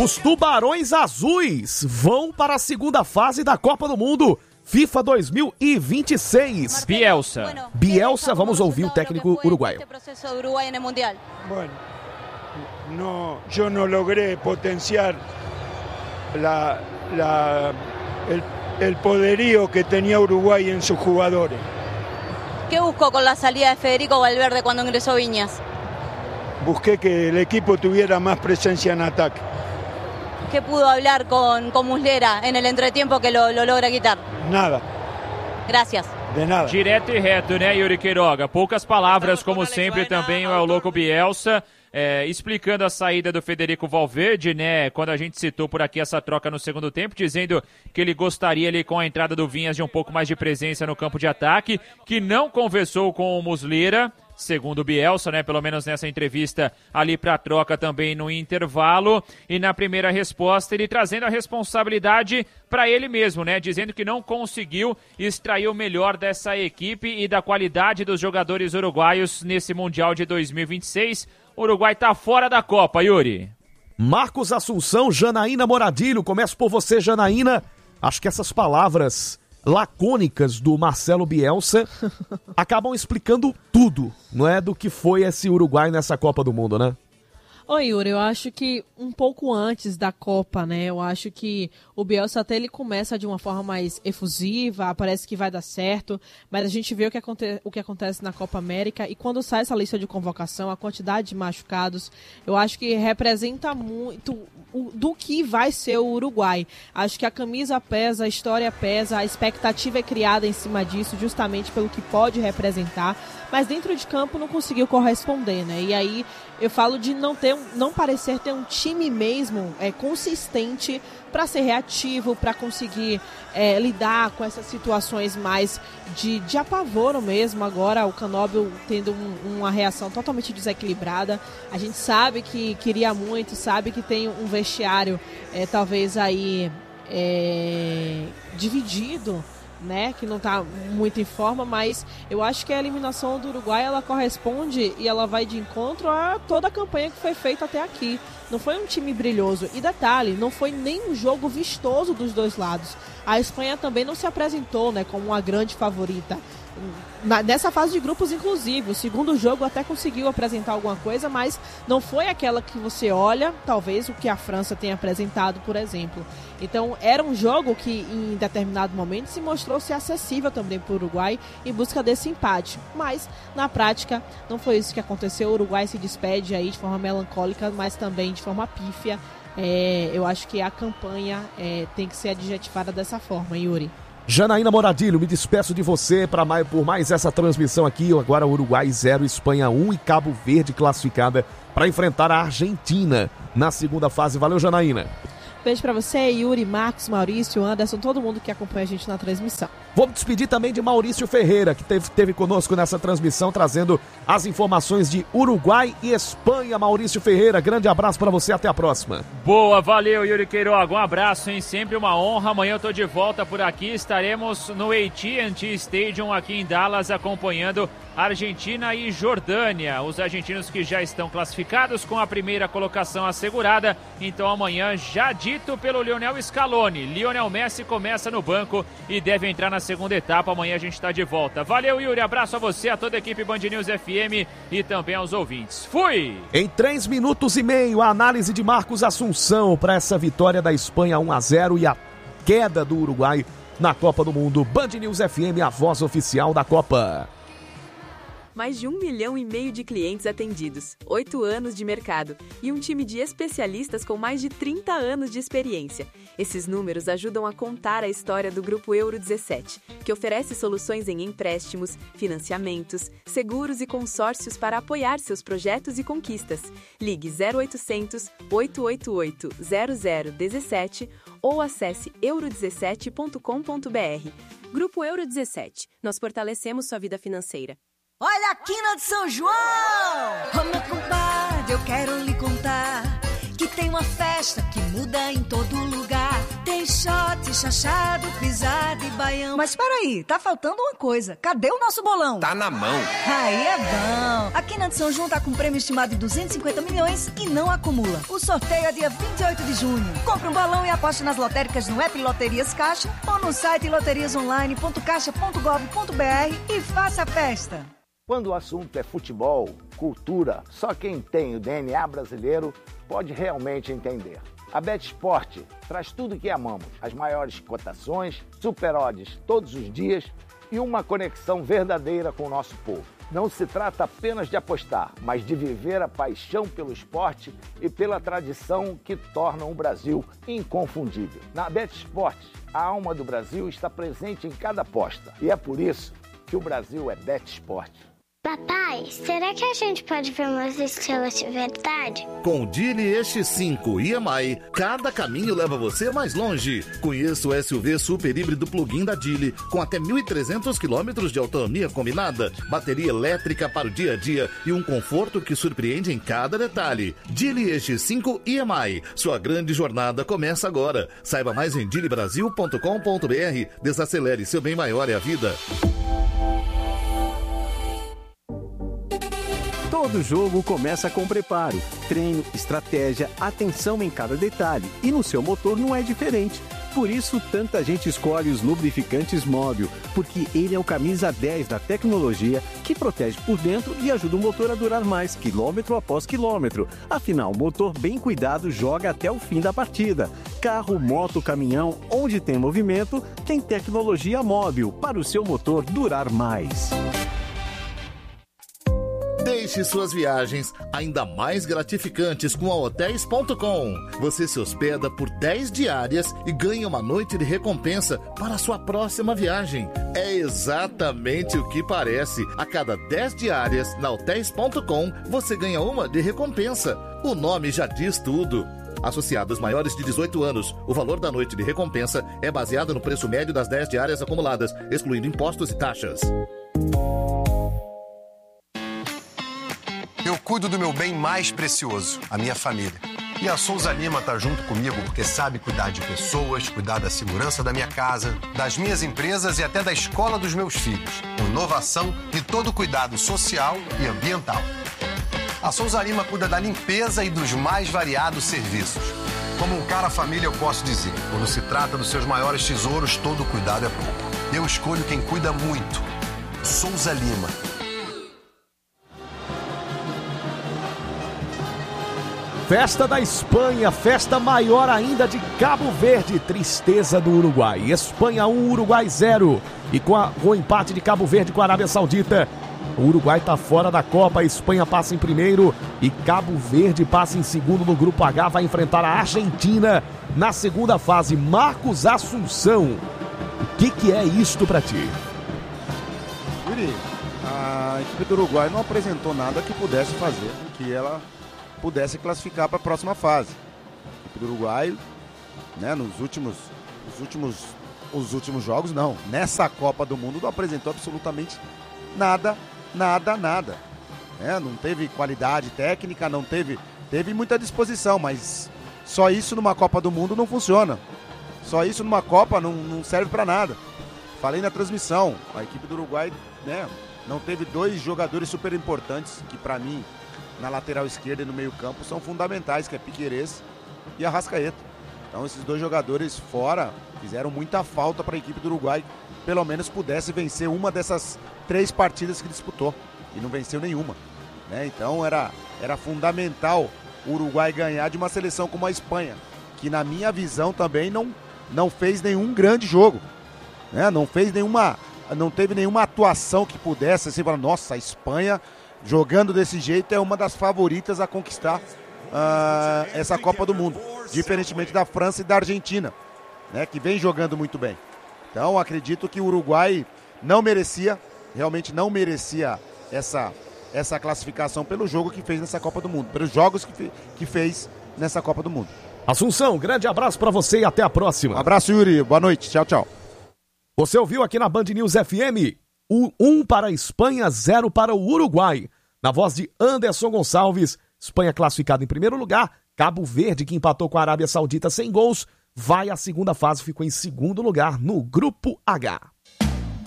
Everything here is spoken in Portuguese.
Os Tubarões Azuis vão para a segunda fase da Copa do Mundo FIFA 2026. Bielsa, vamos ouvir o técnico uruguaio. Bueno, yo no logré potenciar el poderío que tenía Uruguay en sus jugadores. ¿Qué buscó con la salida de Federico Valverde cuando ingresó Viñas? Busqué que el equipo tuviera más presencia en ataque. ¿Qué pudo hablar con Muslera en el entretiempo que lo logra quitar? Nada. Gracias. De nada. Direto e reto, né, Yuri Queiroga? Poucas palavras, como sempre, também é o louco Bielsa, explicando a saída do Federico Valverde, né, quando a gente citou por aqui essa troca no segundo tempo, dizendo que ele gostaria ali com a entrada do Vinhas de um pouco mais de presença no campo de ataque, que não conversou com o Muslera, segundo o Bielsa, né, pelo menos nessa entrevista ali para a troca também no intervalo, e na primeira resposta ele trazendo a responsabilidade para ele mesmo, né, dizendo que não conseguiu extrair o melhor dessa equipe e da qualidade dos jogadores uruguaios nesse Mundial de 2026. O Uruguai tá fora da Copa, Yuri. Marcos Assunção, Janaína Moradilho, começo por você, Janaína. Acho que essas palavras lacônicas do Marcelo Bielsa acabam explicando tudo, não é, do que foi esse Uruguai nessa Copa do Mundo, né? Oi, Yuri, eu acho que um pouco antes da Copa, né, eu acho que o Bielsa até ele começa de uma forma mais efusiva, parece que vai dar certo, mas a gente vê o que acontece na Copa América e quando sai essa lista de convocação, a quantidade de machucados, eu acho que representa muito do que vai ser o Uruguai. Acho que a camisa pesa, a história pesa, a expectativa é criada em cima disso, justamente pelo que pode representar, mas dentro de campo não conseguiu corresponder, né? E aí eu falo de não parecer ter um time mesmo consistente para ser reativo, para conseguir lidar com essas situações mais de apavoro mesmo. Agora o Canóbio tendo uma reação totalmente desequilibrada. A gente sabe que queria muito, sabe que tem um vestiário talvez aí dividido, né, que não está muito em forma, mas eu acho que a eliminação do Uruguai ela corresponde e ela vai de encontro a toda a campanha que foi feita até aqui. Não foi um time brilhoso. E detalhe, não foi nem um jogo vistoso dos dois lados. A Espanha também não se apresentou, né, como uma grande favorita. Nessa fase de grupos, inclusive, o segundo jogo até conseguiu apresentar alguma coisa, mas não foi aquela que você olha, talvez o que a França tenha apresentado, por exemplo. Então era um jogo que em determinado momento se mostrou ser acessível também para o Uruguai em busca desse empate, mas na prática não foi isso que aconteceu. O Uruguai se despede aí de forma melancólica, mas também de forma pífia. Eu acho que a campanha tem que ser adjetivada dessa forma, Yuri. Janaína Moradilho, me despeço de você por mais essa transmissão aqui. Agora Uruguai 0, Espanha 1 e Cabo Verde classificada para enfrentar a Argentina na segunda fase. Valeu, Janaína. Beijo pra você, Yuri, Marcos, Maurício, Anderson, todo mundo que acompanha a gente na transmissão. Vou me despedir também de Maurício Ferreira, que esteve conosco nessa transmissão, trazendo as informações de Uruguai e Espanha. Maurício Ferreira, grande abraço pra você, até a próxima. Boa, valeu, Yuri Queiroga, um abraço, hein? Sempre uma honra. Amanhã eu tô de volta por aqui, estaremos no AT&T Stadium aqui em Dallas, acompanhando Argentina e Jordânia, os argentinos que já estão classificados com a primeira colocação assegurada. Então amanhã, já dito pelo Lionel Scaloni, Lionel Messi começa no banco e deve entrar na segunda etapa. Amanhã a gente está de volta. Valeu, Yuri, abraço a você, a toda a equipe Band News FM e também aos ouvintes. Fui! Em 3 minutos e meio, a análise de Marcos Assunção para essa vitória da Espanha 1-0 e a queda do Uruguai na Copa do Mundo. Band News FM, a voz oficial da Copa. Mais de 1,5 milhão de clientes atendidos, 8 anos de mercado e um time de especialistas com mais de 30 anos de experiência. Esses números ajudam a contar a história do Grupo Euro 17, que oferece soluções em empréstimos, financiamentos, seguros e consórcios para apoiar seus projetos e conquistas. Ligue 0800 888 0017 ou acesse euro17.com.br. Grupo Euro 17. Nós fortalecemos sua vida financeira. Olha a quina de São João! Ô meu compadre, eu quero lhe contar que tem uma festa que muda em todo lugar. Tem shot, chachado, pisado e baião. Mas peraí, tá faltando uma coisa. Cadê o nosso bolão? Tá na mão. Aí é bom. A Quina de São João tá com prêmio estimado de 250 milhões e não acumula. O sorteio é dia 28 de junho. Compre um bolão e aposte nas lotéricas no app Loterias Caixa ou no site loteriasonline.caixa.gov.br e faça a festa. Quando o assunto é futebol, cultura, só quem tem o DNA brasileiro pode realmente entender. A BetSport traz tudo o que amamos, as maiores cotações, super odds todos os dias e uma conexão verdadeira com o nosso povo. Não se trata apenas de apostar, mas de viver a paixão pelo esporte e pela tradição que tornam o Brasil inconfundível. Na BetSport, a alma do Brasil está presente em cada aposta e é por isso que o Brasil é BetSport. Papai, será que a gente pode ver umas estrelas de verdade? Com o Geely EX5 EMI, cada caminho leva você mais longe. Conheça o SUV super híbrido plug-in da Geely, com até 1.300 km de autonomia combinada, bateria elétrica para o dia a dia e um conforto que surpreende em cada detalhe. Geely EX5 EMI, sua grande jornada começa agora. Saiba mais em geelybrasil.com.br. Desacelere, seu bem maior é a vida. Todo jogo começa com preparo, treino, estratégia, atenção em cada detalhe. E no seu motor não é diferente. Por isso, tanta gente escolhe os lubrificantes Móbil, porque ele é o camisa 10 da tecnologia que protege por dentro e ajuda o motor a durar mais, quilômetro após quilômetro. Afinal, o motor bem cuidado joga até o fim da partida. Carro, moto, caminhão, onde tem movimento, tem tecnologia Móbil para o seu motor durar mais. Deixe suas viagens ainda mais gratificantes com a Hotels.com. Você se hospeda por 10 diárias e ganha uma noite de recompensa para a sua próxima viagem. É exatamente o que parece. A cada 10 diárias na Hotels.com, você ganha uma de recompensa. O nome já diz tudo. Associados maiores de 18 anos, o valor da noite de recompensa é baseado no preço médio das 10 diárias acumuladas, excluindo impostos e taxas. Eu cuido do meu bem mais precioso, a minha família. E a Souza Lima tá junto comigo porque sabe cuidar de pessoas, cuidar da segurança da minha casa, das minhas empresas e até da escola dos meus filhos. Com inovação e todo cuidado social e ambiental. A Souza Lima cuida da limpeza e dos mais variados serviços. Como um cara família, eu posso dizer, quando se trata dos seus maiores tesouros, todo cuidado é pouco. Eu escolho quem cuida muito. Souza Lima. Festa da Espanha, festa maior ainda de Cabo Verde, tristeza do Uruguai. Espanha 1, Uruguai 0. E com o empate de Cabo Verde com a Arábia Saudita, o Uruguai está fora da Copa, a Espanha passa em primeiro e Cabo Verde passa em segundo no Grupo H, vai enfrentar a Argentina na segunda fase. Marcos Assunção, o que é isto para ti? Yuri, a equipe do Uruguai não apresentou nada que pudesse fazer com que ela pudesse classificar para a próxima fase. A equipe do Uruguai, né, nos últimos jogos, não. Nessa Copa do Mundo não apresentou absolutamente nada. Não teve qualidade técnica, teve muita disposição, mas só isso numa Copa do Mundo não funciona. Só isso numa Copa não serve para nada. Falei na transmissão, a equipe do Uruguai, né, não teve dois jogadores super importantes que para mim na lateral esquerda e no meio campo são fundamentais, que é Piquerez e Arrascaeta. Então esses dois jogadores fora fizeram muita falta para a equipe do Uruguai, pelo menos pudesse vencer uma dessas 3 partidas que disputou, e não venceu nenhuma, né? Então era fundamental o Uruguai ganhar de uma seleção como a Espanha, que na minha visão também não fez nenhum grande jogo, né? Não teve nenhuma atuação que pudesse assim, falar, nossa, a Espanha jogando desse jeito é uma das favoritas a conquistar essa Copa do Mundo, diferentemente da França e da Argentina, né, que vem jogando muito bem. Então acredito que o Uruguai realmente não merecia essa classificação pelo jogo que fez nessa Copa do Mundo, pelos jogos que fez nessa Copa do Mundo. Assunção, grande abraço para você e até a próxima. Um abraço, Yuri, boa noite, tchau. Você ouviu aqui na Band News FM, 1 para a Espanha, 0 para o Uruguai. Na voz de Anderson Gonçalves, Espanha classificada em primeiro lugar, Cabo Verde, que empatou com a Arábia Saudita sem gols, vai à segunda fase, ficou em segundo lugar no Grupo H.